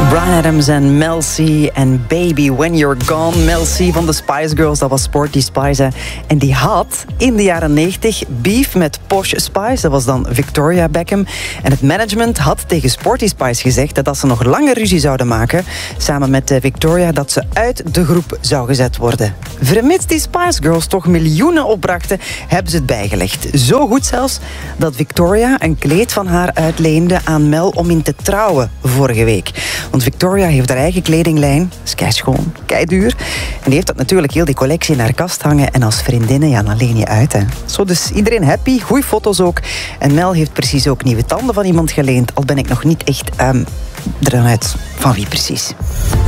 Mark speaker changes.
Speaker 1: Bryan Adams en Mel C en Baby When You're Gone. Mel C van de Spice Girls, dat was Sporty Spice. Hè. En die had in de jaren 90 beef met Posh Spice. Dat was dan Victoria Beckham. En het management had tegen Sporty Spice gezegd dat als ze nog langer ruzie zouden maken, samen met Victoria, dat ze uit de groep zou gezet worden. Vermits die Spice Girls toch miljoenen opbrachten, hebben ze het bijgelegd. Zo goed zelfs dat Victoria een kleed van haar uitleende aan Mel om in te trouwen vorige week. Want Victoria heeft haar eigen kledinglijn. Dat is keischoon, keiduur. En die heeft dat natuurlijk heel die collectie in haar kast hangen. En als vriendinnen, ja, dan leen je uit. Hè. Zo, dus iedereen happy. Goeie foto's ook. En Mel heeft precies ook nieuwe tanden van iemand geleend. Al ben ik nog niet echt eruit van wie precies.